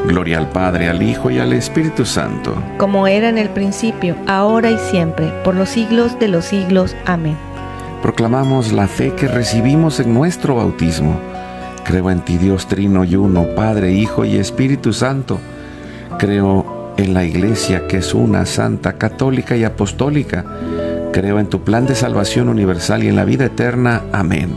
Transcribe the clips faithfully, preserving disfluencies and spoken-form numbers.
Gloria al Padre, al Hijo y al Espíritu Santo. Como era en el principio, ahora y siempre, por los siglos de los siglos. Amén. Proclamamos la fe que recibimos en nuestro bautismo. Creo en ti, Dios Trino y Uno, Padre, Hijo y Espíritu Santo. Creo en la Iglesia, que es una, santa, católica y apostólica. Creo en tu plan de salvación universal y en la vida eterna. Amén.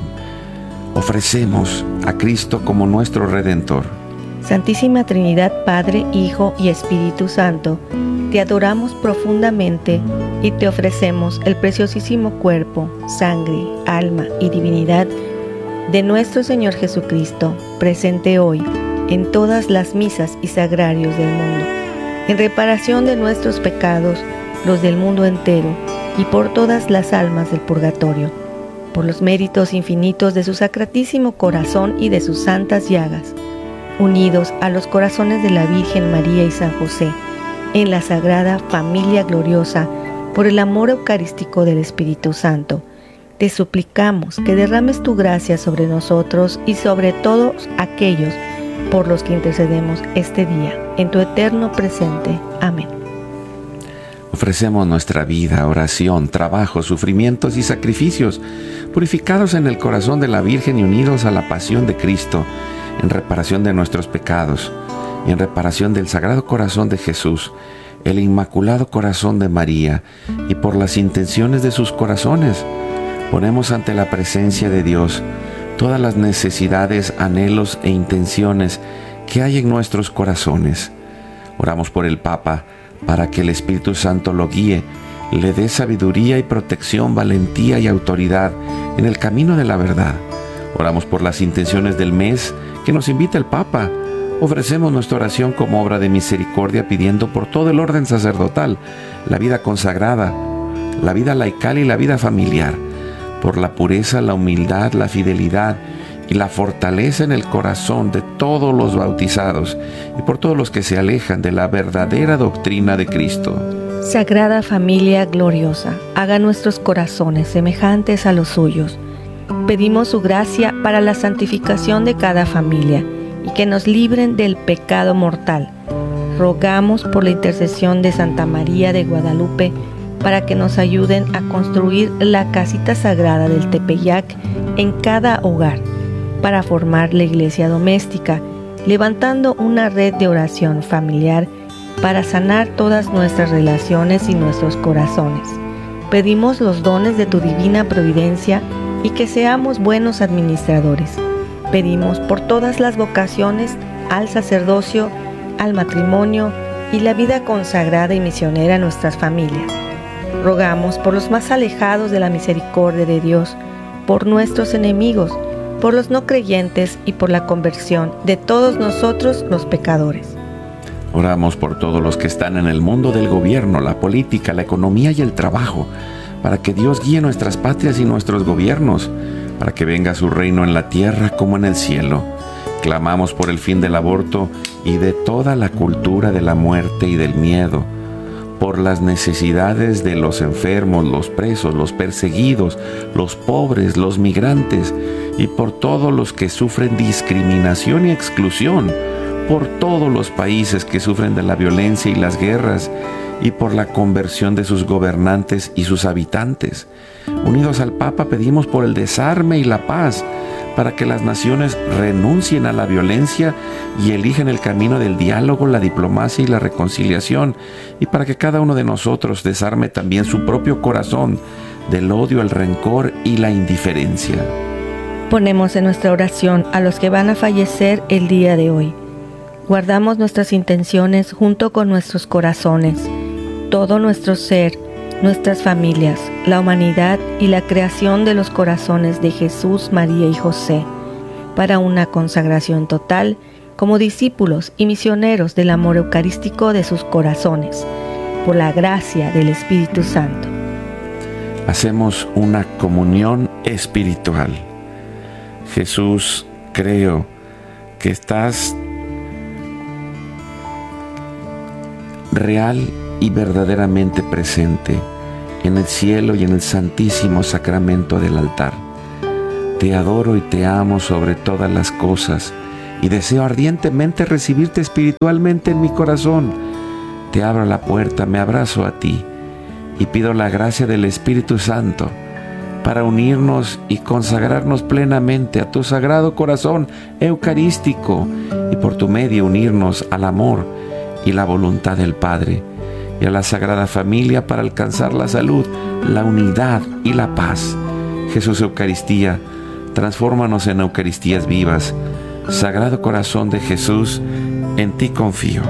Ofrecemos a Cristo como nuestro Redentor. Santísima Trinidad, Padre, Hijo y Espíritu Santo, te adoramos profundamente y te ofrecemos el preciosísimo cuerpo, sangre, alma y divinidad de nuestro Señor Jesucristo, presente hoy en todas las misas y sagrarios del mundo, en reparación de nuestros pecados, los del mundo entero, y por todas las almas del purgatorio, por los méritos infinitos de su sacratísimo corazón y de sus santas llagas, unidos a los corazones de la Virgen María y San José, en la sagrada familia gloriosa, por el amor eucarístico del Espíritu Santo, te suplicamos que derrames tu gracia sobre nosotros y sobre todos aquellos por los que intercedemos este día, en tu eterno presente. Amén. Ofrecemos nuestra vida, oración, trabajo, sufrimientos y sacrificios, purificados en el corazón de la Virgen y unidos a la pasión de Cristo, en reparación de nuestros pecados y en reparación del Sagrado Corazón de Jesús, el Inmaculado Corazón de María, y por las intenciones de sus corazones. Ponemos ante la presencia de Dios todas las necesidades, anhelos e intenciones que hay en nuestros corazones. Oramos por el Papa, para que el Espíritu Santo lo guíe, le dé sabiduría y protección, valentía y autoridad en el camino de la verdad. Oramos por las intenciones del mes que nos invita el Papa. Ofrecemos nuestra oración como obra de misericordia, pidiendo por todo el orden sacerdotal, la vida consagrada, la vida laical y la vida familiar, por la pureza, la humildad, la fidelidad y la fortaleza en el corazón de todos los bautizados y por todos los que se alejan de la verdadera doctrina de Cristo. Sagrada familia gloriosa, haga nuestros corazones semejantes a los suyos. Pedimos su gracia para la santificación de cada familia y que nos libren del pecado mortal. Rogamos por la intercesión de Santa María de Guadalupe para que nos ayuden a construir la casita sagrada del Tepeyac en cada hogar, para formar la iglesia doméstica, levantando una red de oración familiar para sanar todas nuestras relaciones y nuestros corazones. Pedimos los dones de tu divina providencia y que seamos buenos administradores. Pedimos por todas las vocaciones al sacerdocio, al matrimonio y la vida consagrada y misionera a nuestras familias. Rogamos por los más alejados de la misericordia de Dios, por nuestros enemigos, por los no creyentes y por la conversión de todos nosotros los pecadores. Oramos por todos los que están en el mundo del gobierno, la política, la economía y el trabajo, para que Dios guíe nuestras patrias y nuestros gobiernos, para que venga su reino en la tierra como en el cielo. Clamamos por el fin del aborto y de toda la cultura de la muerte y del miedo, por las necesidades de los enfermos, los presos, los perseguidos, los pobres, los migrantes, y por todos los que sufren discriminación y exclusión, por todos los países que sufren de la violencia y las guerras, y por la conversión de sus gobernantes y sus habitantes. Unidos al Papa, pedimos por el desarme y la paz, para que las naciones renuncien a la violencia y elijan el camino del diálogo, la diplomacia y la reconciliación, y para que cada uno de nosotros desarme también su propio corazón del odio, el rencor y la indiferencia. Ponemos en nuestra oración a los que van a fallecer el día de hoy. Guardamos nuestras intenciones junto con nuestros corazones, todo nuestro ser, nuestras familias, la humanidad y la creación de los corazones de Jesús, María y José, para una consagración total como discípulos y misioneros del amor eucarístico de sus corazones, por la gracia del Espíritu Santo. Hacemos una comunión espiritual. Jesús, creo que estás real y verdaderamente presente en el cielo y en el santísimo sacramento del altar. Te adoro y te amo sobre todas las cosas y deseo ardientemente recibirte espiritualmente en mi corazón. Te abro la puerta, me abrazo a ti y pido la gracia del Espíritu Santo para unirnos y consagrarnos plenamente a tu sagrado corazón eucarístico y por tu medio unirnos al amor y la voluntad del Padre y a la Sagrada Familia para alcanzar la salud, la unidad y la paz. Jesús Eucaristía, transfórmanos en Eucaristías vivas. Sagrado Corazón de Jesús, en ti confío.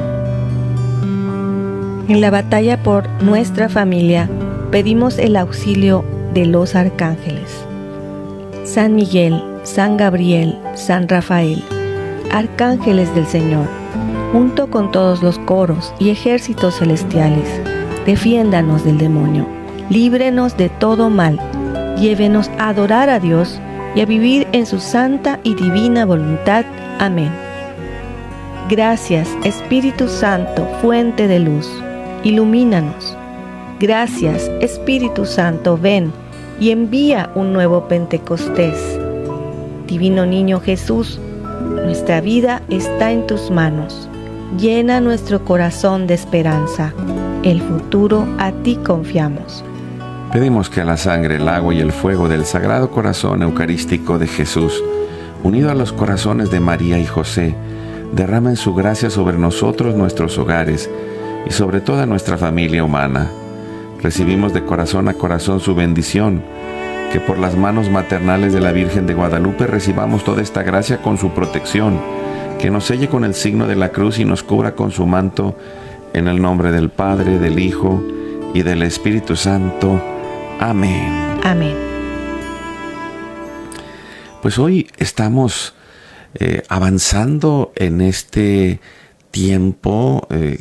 En la batalla por nuestra familia, pedimos el auxilio de los arcángeles. San Miguel, San Gabriel, San Rafael, arcángeles del Señor, junto con todos los coros y ejércitos celestiales, defiéndanos del demonio, líbrenos de todo mal, llévenos a adorar a Dios y a vivir en su santa y divina voluntad. Amén. Gracias, Espíritu Santo, fuente de luz, ilumínanos. Gracias, Espíritu Santo, ven y envía un nuevo Pentecostés. Divino Niño Jesús, nuestra vida está en tus manos. Llena nuestro corazón de esperanza. El futuro a ti confiamos. Pedimos que la sangre, el agua y el fuego del Sagrado Corazón Eucarístico de Jesús, unido a los corazones de María y José, derramen su gracia sobre nosotros, nuestros hogares y sobre toda nuestra familia humana. Recibimos de corazón a corazón su bendición, que por las manos maternales de la Virgen de Guadalupe recibamos toda esta gracia con su protección, que nos selle con el signo de la cruz y nos cubra con su manto, en el nombre del Padre, del Hijo y del Espíritu Santo. Amén. Amén. Pues hoy estamos eh, avanzando en este tiempo eh,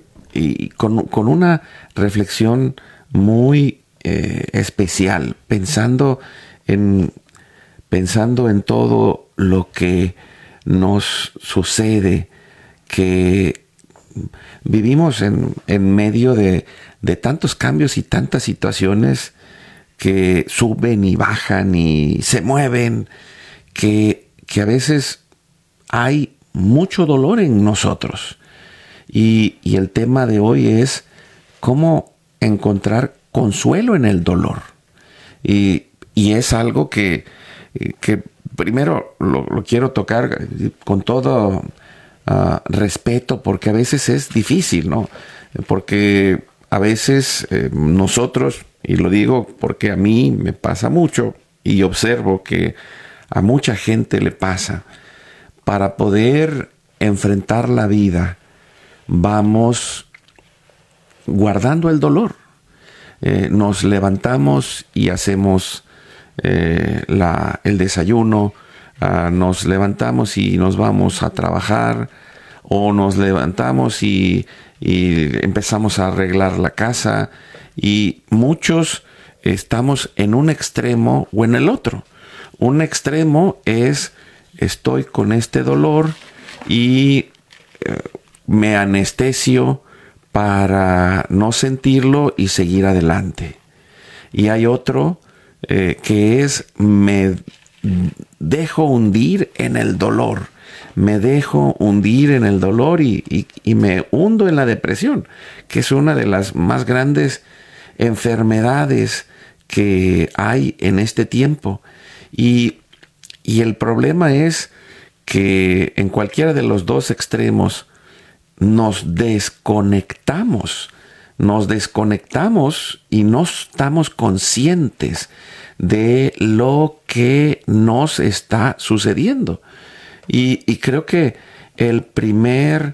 y con, con una reflexión muy eh, especial, pensando en, pensando en todo lo que nos sucede, que vivimos en, en medio de, de tantos cambios y tantas situaciones que suben y bajan y se mueven, que, que a veces hay mucho dolor en nosotros. Y, y el tema de hoy es cómo encontrar consuelo en el dolor. Y, y es algo que, que primero lo, lo quiero tocar con todo uh, respeto, porque a veces es difícil, ¿no? Porque a veces eh, nosotros, y lo digo porque a mí me pasa mucho y observo que a mucha gente le pasa, para poder enfrentar la vida, vamos guardando el dolor. Eh, nos levantamos y hacemos eh, la, el desayuno, uh, nos levantamos y nos vamos a trabajar, o nos levantamos y, y empezamos a arreglar la casa, y muchos estamos en un extremo o en el otro. Un extremo es: estoy con este dolor y eh, me anestesio para no sentirlo y seguir adelante. Y hay otro eh, que es: me dejo hundir en el dolor, me dejo hundir en el dolor y, y, y me hundo en la depresión, que es una de las más grandes enfermedades que hay en este tiempo. Y, y el problema es que en cualquiera de los dos extremos nos desconectamos, nos desconectamos y no estamos conscientes de lo que nos está sucediendo. Y, y creo que el primer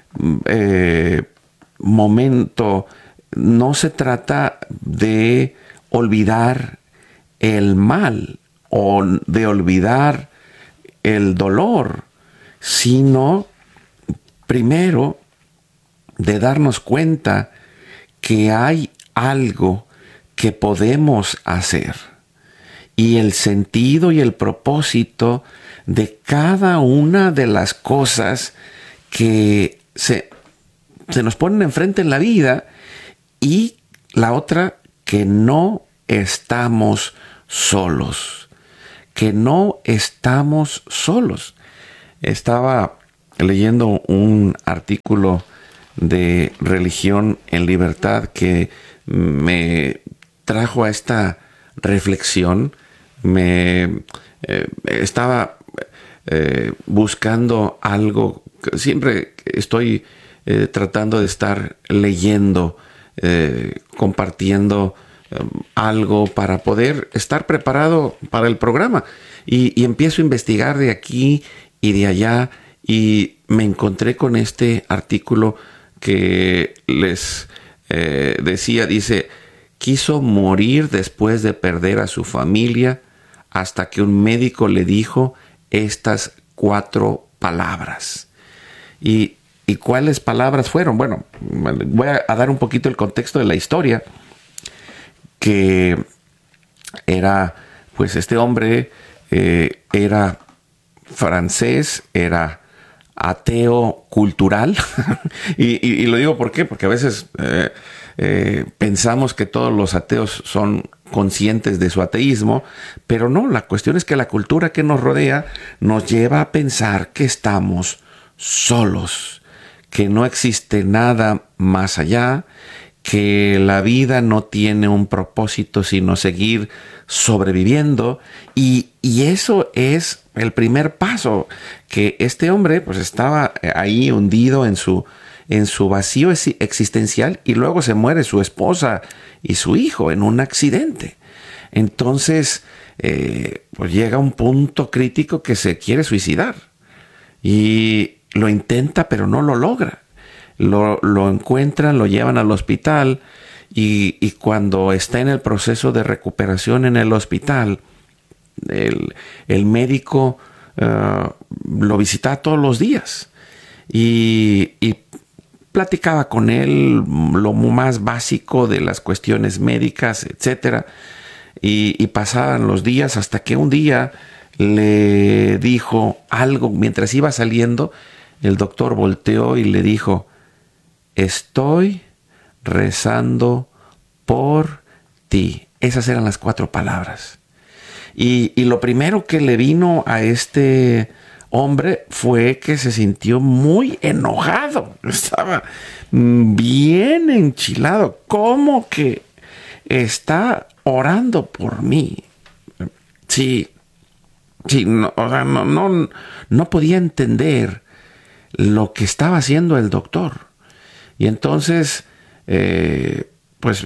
eh, momento no se trata de olvidar el mal o de olvidar el dolor, sino primero de darnos cuenta que hay algo que podemos hacer, y el sentido y el propósito de cada una de las cosas que se, se nos ponen enfrente en la vida, y la otra, que no estamos solos, que no estamos solos. estaba leyendo un artículo de Religión en Libertad que me trajo a esta reflexión. Me eh, estaba eh, buscando algo. Siempre estoy eh, tratando de estar leyendo, eh, compartiendo eh, algo para poder estar preparado para el programa. Y, y empiezo a investigar de aquí y de allá y me encontré con este artículo que les eh, decía, dice, quiso morir después de perder a su familia hasta que un médico le dijo estas cuatro palabras. ¿Y, y cuáles palabras fueron? Bueno, voy a dar un poquito el contexto de la historia, que era, pues este hombre eh, era francés, era ateo cultural. y, y, y lo digo ¿por qué? Porque a veces eh, eh, pensamos que todos los ateos son conscientes de su ateísmo, pero no, la cuestión es que la cultura que nos rodea nos lleva a pensar que estamos solos, que no existe nada más allá, que la vida no tiene un propósito sino seguir sobreviviendo, y, y eso es el primer paso, que este hombre pues estaba ahí hundido en su, en su vacío existencial, y luego se muere su esposa y su hijo en un accidente. Entonces eh, pues llega un punto crítico que se quiere suicidar y lo intenta pero no lo logra. Lo, lo encuentran, lo llevan al hospital y, y cuando está en el proceso de recuperación en el hospital, el, el médico uh, lo visitaba todos los días y, y platicaba con él lo más básico de las cuestiones médicas, etcétera. Y, y pasaban los días hasta que un día le dijo algo mientras iba saliendo. El doctor volteó y le dijo: estoy rezando por ti. Esas eran las cuatro palabras. Y, y lo primero que le vino a este hombre fue que se sintió muy enojado. Estaba bien enchilado. ¿Cómo que está orando por mí? Sí, sí, no, o sea, no, no, no podía entender lo que estaba haciendo el doctor. Y entonces, eh, pues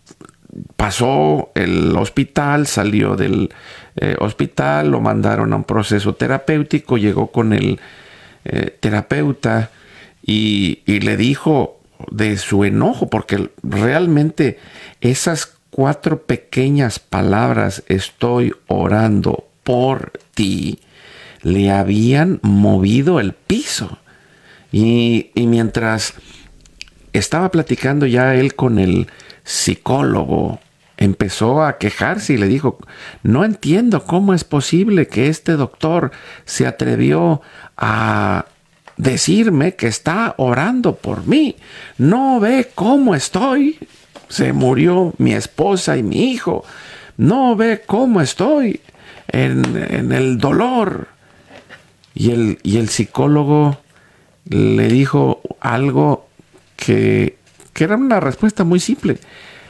pasó el hospital, salió del eh, hospital, lo mandaron a un proceso terapéutico, llegó con el eh, terapeuta y, y le dijo de su enojo, porque realmente esas cuatro pequeñas palabras, estoy orando por ti, le habían movido el piso. Y, y mientras estaba platicando ya él con el psicólogo, empezó a quejarse y le dijo: no entiendo cómo es posible que este doctor se atrevió a decirme que está orando por mí. No ve cómo estoy. Se murió mi esposa y mi hijo. No ve cómo estoy en, en el dolor. Y el, y el psicólogo le dijo algo que, que era una respuesta muy simple: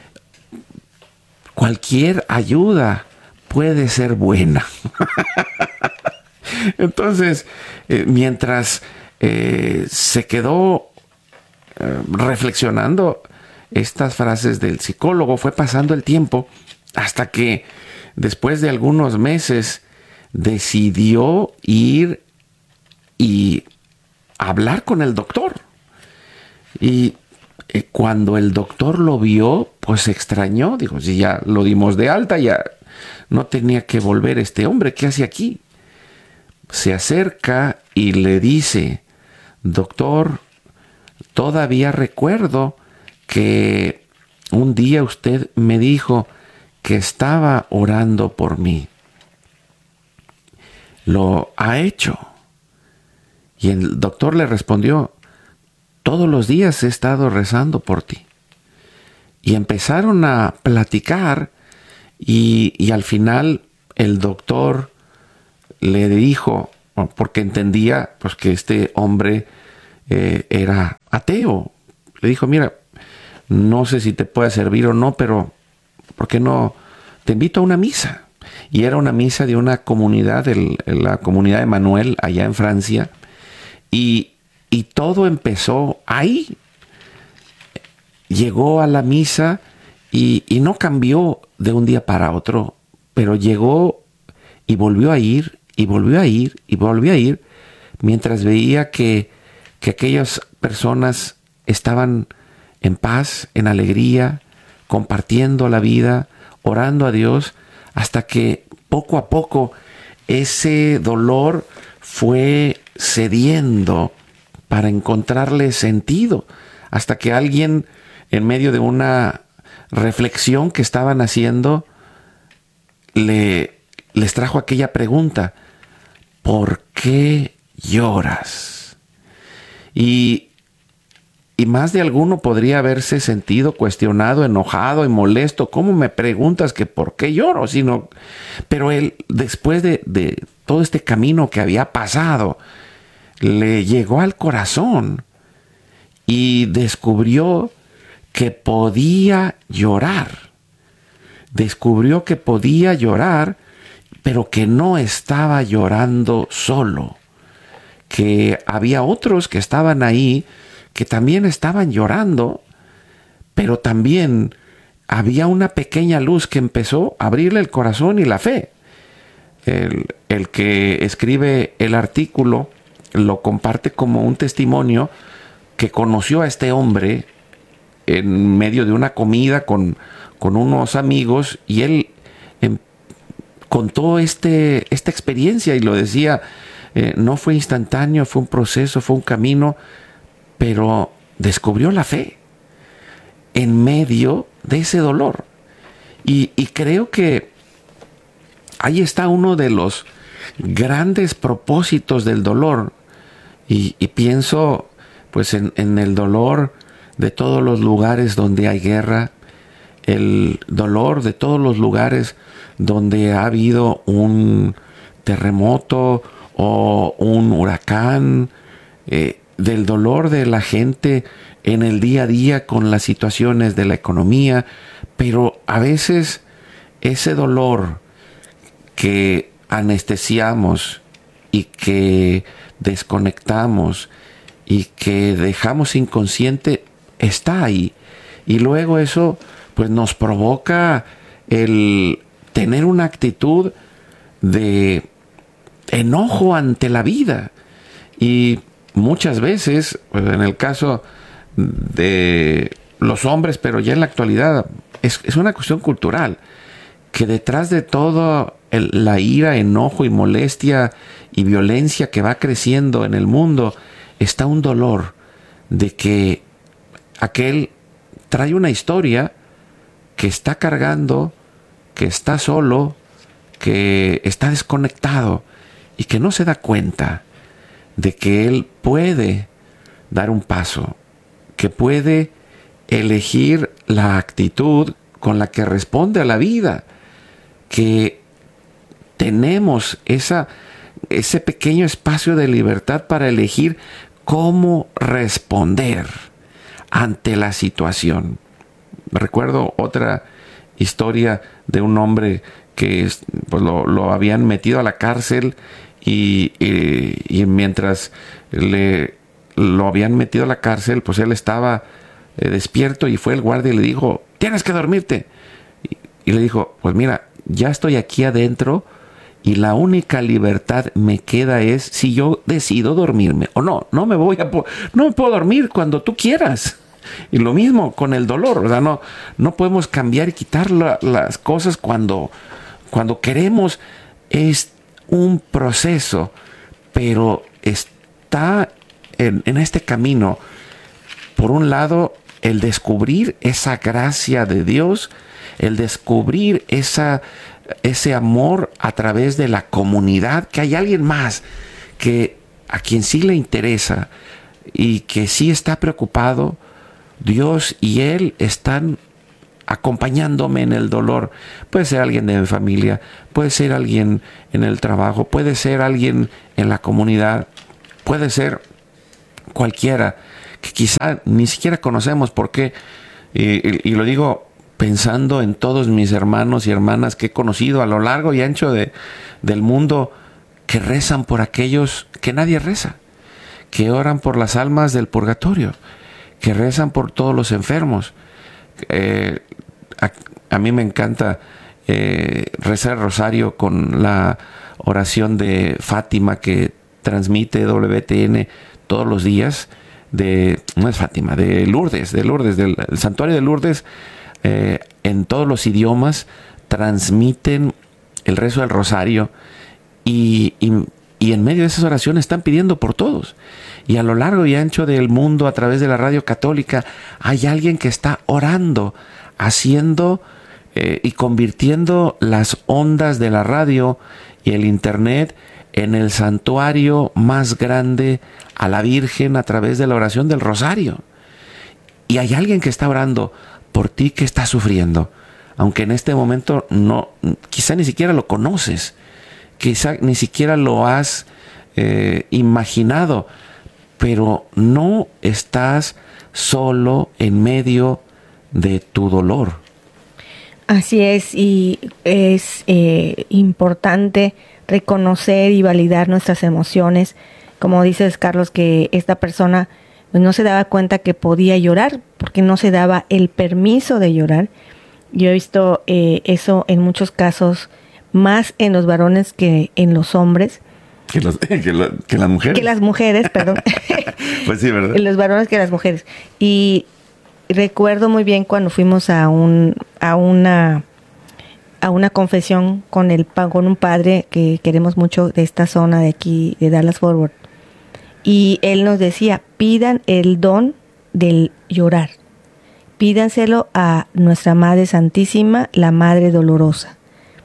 cualquier ayuda puede ser buena. Entonces, eh, mientras eh, se quedó eh, reflexionando estas frases del psicólogo, fue pasando el tiempo hasta que después de algunos meses decidió ir y hablar con el doctor. Y eh, cuando el doctor lo vio, pues se extrañó. Dijo: si ya lo dimos de alta, ya no tenía que volver este hombre. ¿Qué hace aquí? Se acerca y le dice: doctor, todavía recuerdo que un día usted me dijo que estaba orando por mí. ¿Lo ha hecho? Y el doctor le respondió: todos los días he estado rezando por ti. Y empezaron a platicar y, y al final el doctor le dijo: porque entendía pues, que este hombre eh, era ateo. Le dijo, mira, no sé si te puede servir o no, pero ¿por qué no te invito a una misa? Y era una misa de una comunidad, el, la comunidad de Manuel, allá en Francia, y, y todo empezó ahí. Llegó a la misa y, y no cambió de un día para otro, pero llegó y volvió a ir, y volvió a ir, y volvió a ir, mientras veía que, que aquellas personas estaban en paz, en alegría, compartiendo la vida, orando a Dios, hasta que poco a poco ese dolor fue cediendo para encontrarle sentido, hasta que alguien, en medio de una reflexión que estaban haciendo, le, les trajo aquella pregunta: ¿por qué lloras? Y Y más de alguno podría haberse sentido cuestionado, enojado y molesto. ¿Cómo me preguntas que por qué lloro? Sino, pero él, después de, de todo este camino que había pasado, le llegó al corazón y descubrió que podía llorar. Descubrió que podía llorar, pero que no estaba llorando solo. Que había otros que estaban ahí, que también estaban llorando, pero también había una pequeña luz que empezó a abrirle el corazón y la fe. El, el que escribe el artículo lo comparte como un testimonio que conoció a este hombre en medio de una comida con, con unos amigos, y él em, contó este, esta experiencia y lo decía, eh, no fue instantáneo, fue un proceso, fue un camino, pero descubrió la fe en medio de ese dolor. Y, y creo que ahí está uno de los grandes propósitos del dolor. Y, y pienso pues en, en el dolor de todos los lugares donde hay guerra, el dolor de todos los lugares donde ha habido un terremoto o un huracán, eh, del dolor de la gente en el día a día con las situaciones de la economía, pero a veces ese dolor que anestesiamos y que desconectamos y que dejamos inconsciente está ahí, y luego eso pues nos provoca el tener una actitud de enojo ante la vida. Y muchas veces, pues en el caso de los hombres, pero ya en la actualidad, es, es una cuestión cultural, que detrás de todo el, la ira, enojo y molestia y violencia que va creciendo en el mundo, está un dolor de que aquel trae una historia que está cargando, que está solo, que está desconectado y que no se da cuenta de que él puede dar un paso, que puede elegir la actitud con la que responde a la vida, que tenemos esa, ese pequeño espacio de libertad para elegir cómo responder ante la situación. Recuerdo otra historia de un hombre que pues, lo, lo habían metido a la cárcel. Y, y, y mientras le, lo habían metido a la cárcel, pues él estaba eh, despierto, y fue el guardia y le dijo: tienes que dormirte. Y, y le dijo: pues mira, ya estoy aquí adentro y la única libertad me queda es si yo decido dormirme o no. No me voy a no me puedo dormir cuando tú quieras. Y lo mismo con el dolor, ¿verdad? No, no podemos cambiar y quitar la, las cosas cuando, cuando queremos. Es un proceso, pero está en, en este camino, por un lado, el descubrir esa gracia de Dios, el descubrir esa, ese amor a través de la comunidad, que hay alguien más que a quien sí le interesa y que sí está preocupado. Dios y Él están acompañándome en el dolor. Puede ser alguien de mi familia, puede ser alguien en el trabajo, puede ser alguien en la comunidad, puede ser cualquiera que quizá ni siquiera conocemos. Porque, y, y lo digo pensando en todos mis hermanos y hermanas que he conocido a lo largo y ancho de, del mundo, que rezan por aquellos que nadie reza, que oran por las almas del purgatorio, que rezan por todos los enfermos. Eh, a, a mí me encanta eh, rezar el rosario con la oración de Fátima que transmite W T N todos los días, de, no es Fátima, de Lourdes, de Lourdes, del el santuario de Lourdes. Eh, en todos los idiomas transmiten el rezo del rosario, y, y, y en medio de esas oraciones están pidiendo por todos. Y a lo largo y ancho del mundo, a través de la radio católica, hay alguien que está orando, haciendo eh, y convirtiendo las ondas de la radio y el internet en el santuario más grande a la Virgen a través de la oración del rosario. Y hay alguien que está orando por ti que estás sufriendo, aunque en este momento no, quizá ni siquiera lo conoces, quizá ni siquiera lo has eh, imaginado, pero no estás solo en medio de tu dolor. Así es, y es eh, importante reconocer y validar nuestras emociones. Como dices, Carlos, que esta persona pues no se daba cuenta que podía llorar porque no se daba el permiso de llorar. Yo he visto eh, eso en muchos casos, más en los varones que en los hombres. Que, los, que, lo, que las mujeres. Que las mujeres, perdón. Pues sí, ¿verdad? En los varones que las mujeres. Y recuerdo muy bien cuando fuimos a un a una a una confesión con el con un padre que queremos mucho de esta zona de aquí, de Dallas Fort Worth. Y él nos decía, pidan el don del llorar. Pídanselo a nuestra Madre Santísima, la Madre Dolorosa.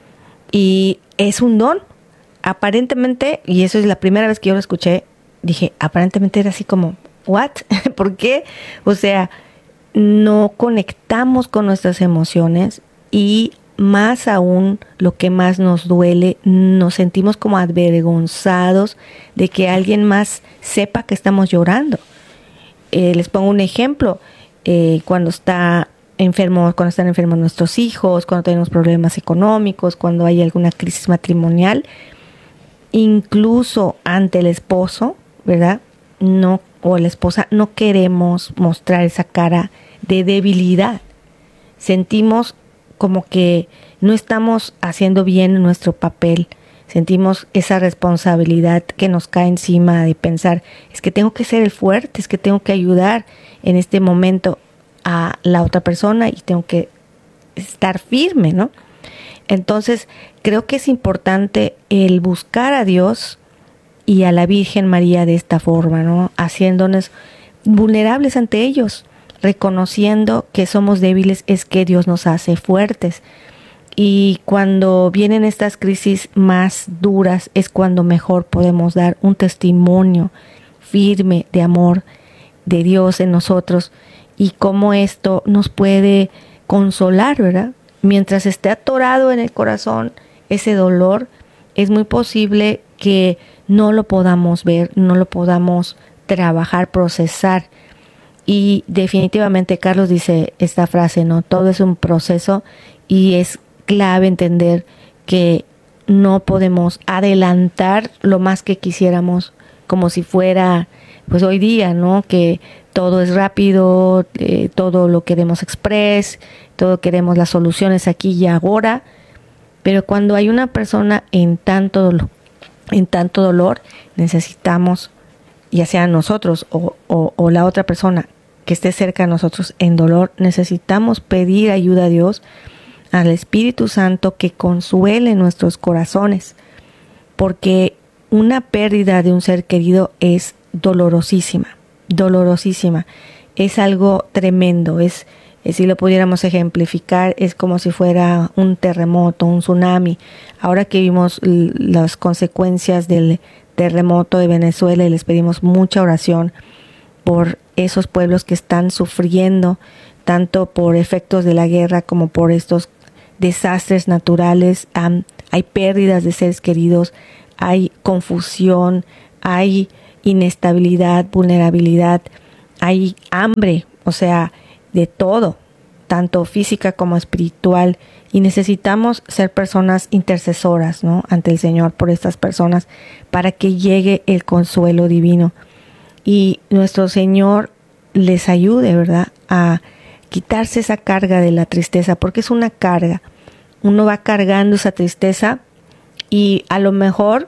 Y es un don. Aparentemente, y eso es la primera vez que yo lo escuché, dije, aparentemente era así como, ¿what? ¿Por qué? O sea, no conectamos con nuestras emociones, y más aún, lo que más nos duele, nos sentimos como avergonzados de que alguien más sepa que estamos llorando. Eh, les pongo un ejemplo. Eh, cuando está enfermo, cuando están enfermos nuestros hijos, cuando tenemos problemas económicos, cuando hay alguna crisis matrimonial, incluso ante el esposo, ¿verdad? No, o la esposa, no queremos mostrar esa cara de debilidad. Sentimos como que no estamos haciendo bien nuestro papel. Sentimos esa responsabilidad que nos cae encima de pensar, es que tengo que ser el fuerte, es que tengo que ayudar en este momento a la otra persona y tengo que estar firme, ¿no? Entonces, creo que es importante el buscar a Dios y a la Virgen María de esta forma, ¿no? Haciéndonos vulnerables ante ellos, reconociendo que somos débiles, es que Dios nos hace fuertes. Y cuando vienen estas crisis más duras, es cuando mejor podemos dar un testimonio firme de amor de Dios en nosotros, y cómo esto nos puede consolar, ¿verdad? Mientras esté atorado en el corazón ese dolor, es muy posible que no lo podamos ver, no lo podamos trabajar, procesar. Y definitivamente Carlos dice esta frase, ¿no? Todo es un proceso, y es clave entender que no podemos adelantar lo más que quisiéramos, como si fuera pues hoy día, ¿no? Que todo es rápido, eh, todo lo queremos express, todo queremos las soluciones aquí y ahora. Pero cuando hay una persona en tanto dolor, en tanto dolor, necesitamos, ya sea nosotros o, o, o la otra persona que esté cerca de nosotros en dolor, necesitamos pedir ayuda a Dios, al Espíritu Santo, que consuele nuestros corazones, porque una pérdida de un ser querido es dolorosísima, dolorosísima, es algo tremendo, es, es si lo pudiéramos ejemplificar, es como si fuera un terremoto, un tsunami. Ahora que vimos l- las consecuencias del terremoto de Venezuela, y les pedimos mucha oración por esos pueblos que están sufriendo tanto por efectos de la guerra como por estos desastres naturales. Um, hay pérdidas de seres queridos, hay confusión, hay inestabilidad, vulnerabilidad, hay hambre, o sea, de todo, tanto física como espiritual, y necesitamos ser personas intercesoras, ¿no?, ante el Señor por estas personas para que llegue el consuelo divino y nuestro Señor les ayude, ¿verdad?, a quitarse esa carga de la tristeza, porque es una carga. Uno va cargando esa tristeza y a lo mejor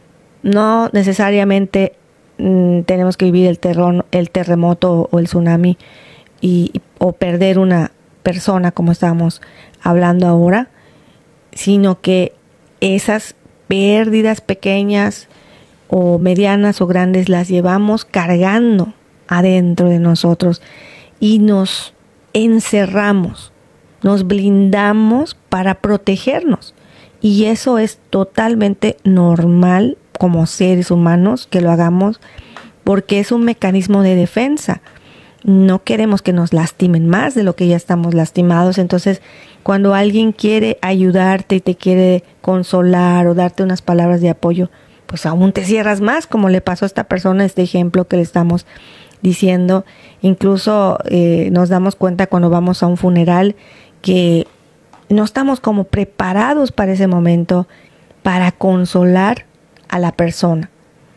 no necesariamente mmm, tenemos que vivir el, terror, el terremoto o el tsunami y, o perder una persona como estábamos hablando ahora, sino que esas pérdidas pequeñas o medianas o grandes las llevamos cargando adentro de nosotros y nos encerramos, nos blindamos para protegernos, y eso es totalmente normal como seres humanos que lo hagamos, porque es un mecanismo de defensa. No queremos que nos lastimen más de lo que ya estamos lastimados. Entonces, cuando alguien quiere ayudarte y te quiere consolar o darte unas palabras de apoyo, pues aún te cierras más, como le pasó a esta persona, este ejemplo que le estamos diciendo. Incluso eh, nos damos cuenta cuando vamos a un funeral que no estamos como preparados para ese momento, para consolar a la persona.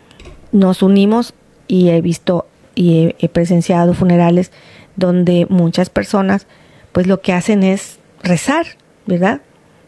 Nos unimos, y he visto y he, he presenciado funerales donde muchas personas pues lo que hacen es rezar, ¿verdad?,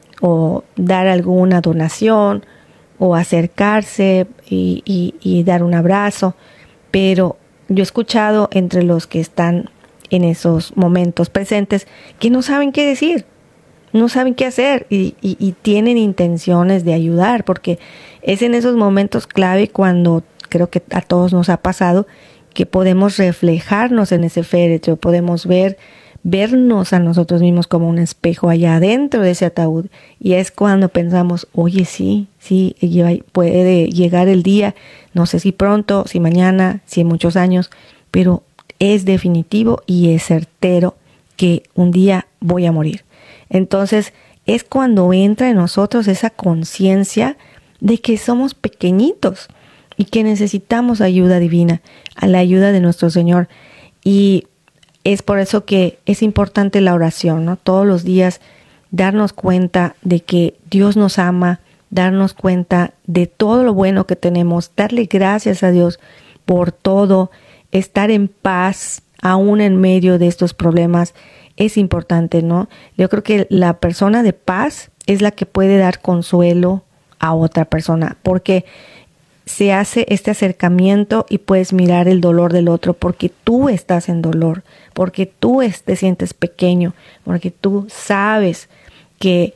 o dar alguna donación o acercarse y, y, y dar un abrazo. Pero yo he escuchado entre los que están en esos momentos presentes que no saben qué decir, no saben qué hacer y, y, y tienen intenciones de ayudar, porque es en esos momentos clave cuando creo que a todos nos ha pasado que podemos reflejarnos en ese féretro, podemos ver, vernos a nosotros mismos como un espejo allá adentro de ese ataúd, y es cuando pensamos, oye, sí, sí, puede llegar el día, no sé si pronto, si mañana, si en muchos años, pero es definitivo y es certero que un día voy a morir. Entonces es cuando entra en nosotros esa conciencia de que somos pequeñitos y que necesitamos ayuda divina, a la ayuda de nuestro Señor. Y es por eso que es importante la oración, ¿no? Todos los días darnos cuenta de que Dios nos ama, darnos cuenta de todo lo bueno que tenemos, darle gracias a Dios por todo, estar en paz aún en medio de estos problemas. Es importante, ¿no? Yo creo que la persona de paz es la que puede dar consuelo a otra persona, porque se hace este acercamiento y puedes mirar el dolor del otro, porque tú estás en dolor, porque tú te sientes pequeño, porque tú sabes que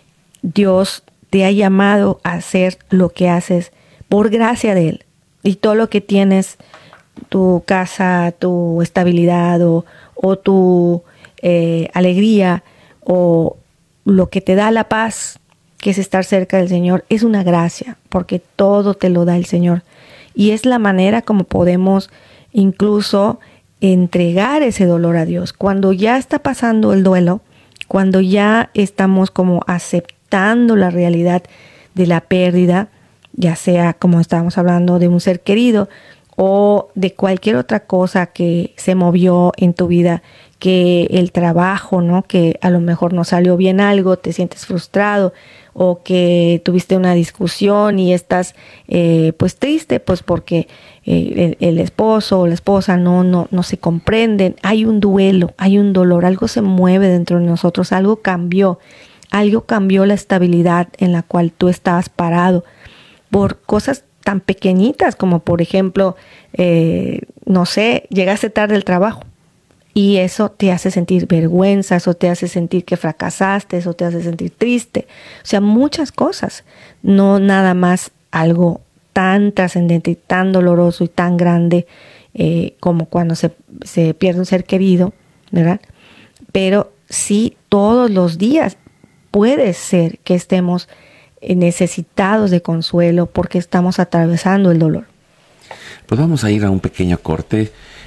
Dios te ha llamado a hacer lo que haces por gracia de Él, y todo lo que tienes, tu casa, tu estabilidad o, o tu eh, alegría o lo que te da la paz, que es estar cerca del Señor, es una gracia, porque todo te lo da el Señor. Y es la manera como podemos incluso entregar ese dolor a Dios. Cuando ya está pasando el duelo, cuando ya estamos como aceptando la realidad de la pérdida, ya sea, como estábamos hablando, de un ser querido o de cualquier otra cosa que se movió en tu vida, que el trabajo, ¿no?, que a lo mejor no salió bien algo, te sientes frustrado, o que tuviste una discusión y estás eh, pues triste, pues porque eh, el, el esposo o la esposa no, no, no se comprenden. Hay un duelo, hay un dolor, algo se mueve dentro de nosotros, algo cambió, algo cambió la estabilidad en la cual tú estabas parado por cosas tan pequeñitas como, por ejemplo, eh, no sé, llegaste tarde al trabajo. Y eso te hace sentir vergüenza, eso te hace sentir que fracasaste, eso te hace sentir triste. O sea, muchas cosas. No nada más algo tan trascendente y tan doloroso y tan grande eh, como cuando se, se pierde un ser querido, ¿verdad? Pero sí, todos los días puede ser que estemos necesitados de consuelo porque estamos atravesando el dolor. Pues vamos a ir a un pequeño corte.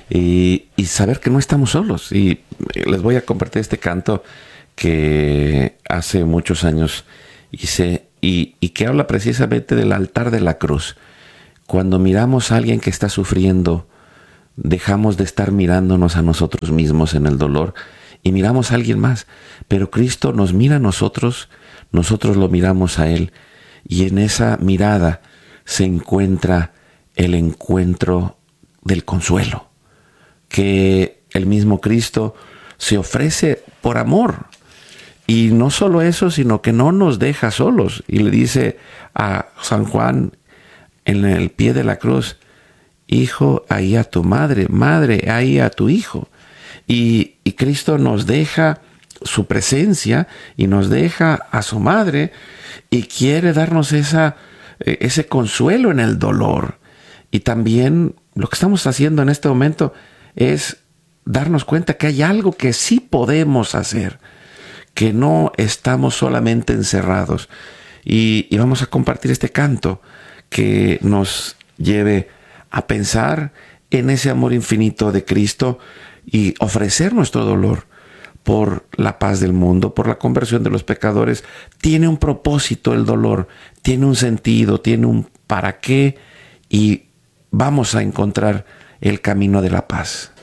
y, y saber que no estamos solos. Y les voy a compartir este canto que hace muchos años hice y, y que habla precisamente del altar de la cruz. Cuando miramos a alguien que está sufriendo, dejamos de estar mirándonos a nosotros mismos en el dolor y miramos a alguien más. Pero Cristo nos mira a nosotros, nosotros lo miramos a Él, y en esa mirada se encuentra el encuentro del consuelo, que el mismo Cristo se ofrece por amor. Y no solo eso, sino que no nos deja solos. Y le dice a San Juan en el pie de la cruz: hijo, ahí a tu madre, madre, ahí a tu hijo. Y, y Cristo nos deja su presencia y nos deja a su madre y quiere darnos esa, ese consuelo en el dolor. Y también lo que estamos haciendo en este momento es darnos cuenta que hay algo que sí podemos hacer, que no estamos solamente encerrados. Y, y vamos a compartir este canto que nos lleve a pensar en ese amor infinito de Cristo y ofrecer nuestro dolor por la paz del mundo, por la conversión de los pecadores. Tiene un propósito el dolor, tiene un sentido, tiene un para qué, y vamos a encontrar el camino de la paz.